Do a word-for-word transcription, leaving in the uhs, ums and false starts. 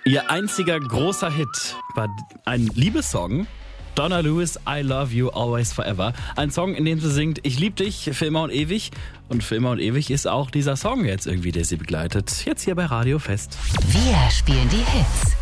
Ihr einziger großer Hit war ein Liebessong. Donna Lewis, I Love You Always Forever. Ein Song, in dem sie singt, ich liebe dich für immer und ewig. Und für immer und ewig ist auch dieser Song jetzt irgendwie, der sie begleitet. Jetzt hier bei Radio Fest. Wir spielen die Hits.